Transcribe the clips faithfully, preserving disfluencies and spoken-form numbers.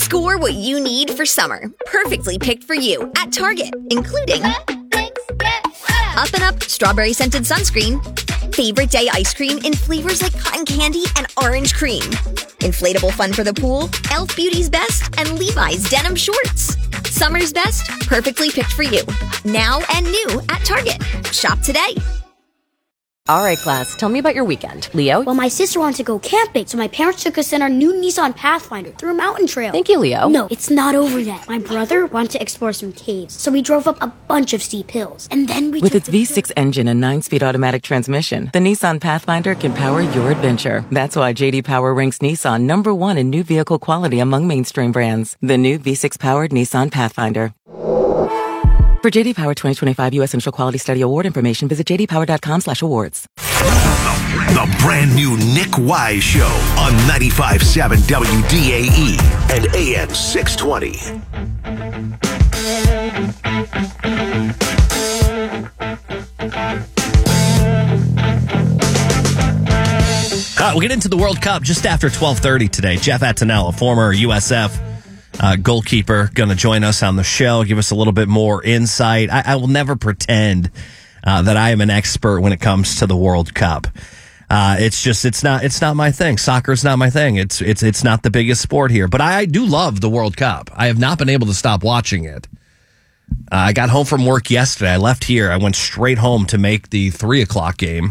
Score what you need for summer. Perfectly picked for you at Target, including Up and Up Strawberry Scented Sunscreen, Favorite Day Ice Cream in flavors like cotton candy and orange cream, Inflatable Fun for the Pool, e l f Beauty's Best, and Levi's Denim Shorts. Summer's best, perfectly picked for you. Now and new at Target. Shop today. All right, class, tell me about your weekend. Leo? Well, my sister wanted to go camping, so my parents took us in our new Nissan Pathfinder through a mountain trail. Thank you, Leo. No, it's not over yet. My brother wanted to explore some caves, so we drove up a bunch of steep hills. And then we With took its V six engine and nine-speed automatic transmission, the Nissan Pathfinder can power your adventure. That's why J D Power ranks Nissan number one in new vehicle quality among mainstream brands. The new V six-powered Nissan Pathfinder. For J D Power twenty twenty-five U S Initial Quality Study Award information, visit j d power dot com slash awards. The brand new Nick Wise Show on ninety-five point seven W D A E and A M six twenty. Uh, we'll get into the World Cup just after twelve thirty today. Jeff Attinella, former U S F uh, goalkeeper, going to join us on the show, give us a little bit more insight. I, I will never pretend uh, that I am an expert when it comes to the World Cup. Uh, it's just, it's not, it's not my thing. Soccer's not my thing. It's, it's, it's not the biggest sport here, but I, I do love the World Cup. I have not been able to stop watching it. Uh, I got home from work yesterday. I left here. I went straight home to make the three o'clock game.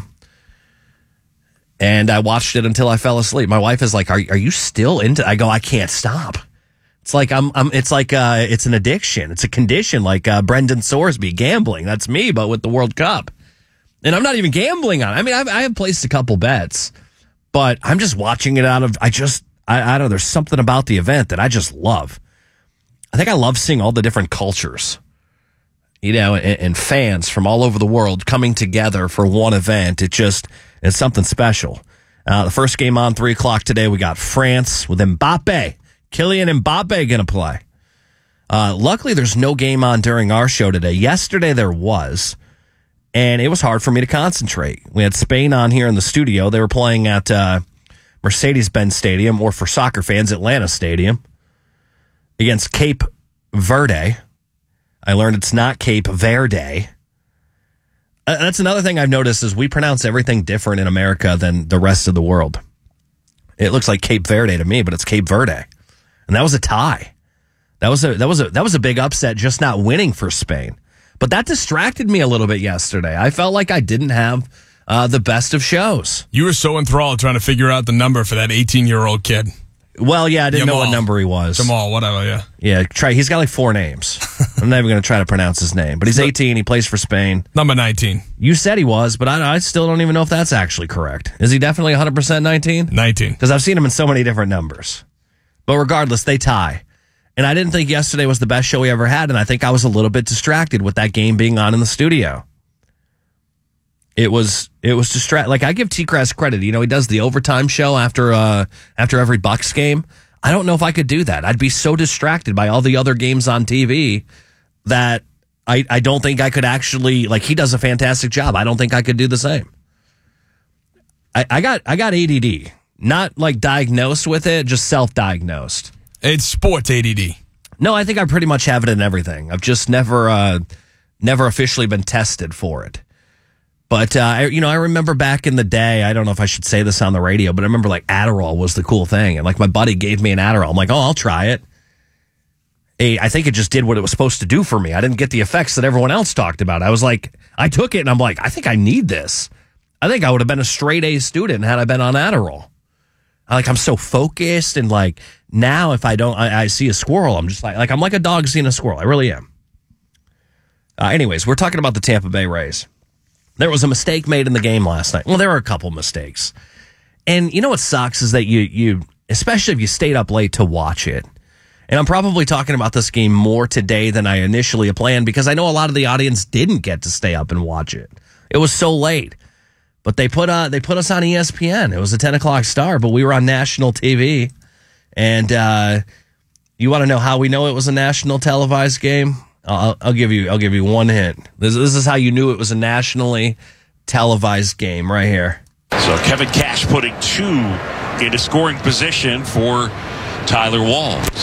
And I watched it until I fell asleep. My wife is like, are, are you still into it? I go, I can't stop. It's like, I'm, I'm, it's like, uh, it's an addiction. It's a condition like, uh, Brendan Sorsby, gambling. That's me, but with the World Cup. And I'm not even gambling on it. I mean, I've, I have placed a couple bets, but I'm just watching it out of, I just, I, I don't know, there's something about the event that I just love. I think I love seeing all the different cultures, you know, and, and fans from all over the world coming together for one event. It just, it's something special. Uh, the first game on three o'clock today, we got France with Mbappe. Kylian Mbappe going to play. Uh, luckily, there's no game on during our show today. Yesterday, there was, and it was hard for me to concentrate. We had Spain on here in the studio. They were playing at uh, Mercedes-Benz Stadium, or for soccer fans, Atlanta Stadium, against Cape Verde. I learned it's not Cape Verde. Uh, that's another thing I've noticed is we pronounce everything different in America than the rest of the world. It looks like Cape Verde to me, but it's Cape Verde. And that was a tie. That was a that was a that was a big upset, just not winning for Spain. But that distracted me a little bit yesterday. I felt like I didn't have uh, the best of shows. You were so enthralled trying to figure out the number for that eighteen-year-old kid. Well, yeah, I didn't Jamal. know what number he was. Jamal, whatever, yeah. Yeah, try. He's got like four names. I'm not even going to try to pronounce his name. But he's eighteen. He plays for Spain. Number nineteen. You said he was, but I, I still don't even know if that's actually correct. Is he definitely one hundred percent nineteen? nineteen. Because I've seen him in so many different numbers. But regardless, they tie. And I didn't think yesterday was the best show we ever had, and I think I was a little bit distracted with that game being on in the studio. It was it was distract. Like, I give T-Crass credit. You know, he does the overtime show after uh, after every Bucks game. I don't know if I could do that. I'd be so distracted by all the other games on T V that I, I don't think I could actually, like, he does a fantastic job. I don't think I could do the same. I, I got I got A D D. Not like diagnosed with it, just self-diagnosed. It's sports A D D. No, I think I pretty much have it in everything. I've just never uh, never officially been tested for it. But, uh, I, you know, I remember back in the day, I don't know if I should say this on the radio, but I remember, like, Adderall was the cool thing. And, like, my buddy gave me an Adderall. I'm like, oh, I'll try it. Hey, I think it just did what it was supposed to do for me. I didn't get the effects that everyone else talked about. I was like, I took it, and I'm like, I think I need this. I think I would have been a straight A student had I been on Adderall. I, like, I'm so focused, and, like, now if I don't, I, I see a squirrel, I'm just like, like, I'm like a dog seeing a squirrel. I really am. Uh, anyways, we're talking about the Tampa Bay Rays. There was a mistake made in the game last night. Well, there were a couple mistakes. And you know what sucks is that you, you, especially if you stayed up late to watch it. And I'm probably talking about this game more today than I initially planned because I know a lot of the audience didn't get to stay up and watch it. It was so late. But they put uh, they put us on E S P N. It was a ten o'clock start, but we were on national T V. And uh, you want to know how we know it was a national televised game? I'll, I'll give you. I'll give you one hint. This, this is how you knew it was a nationally televised game, right here. So Kevin Cash putting two into scoring position for Tyler Walls.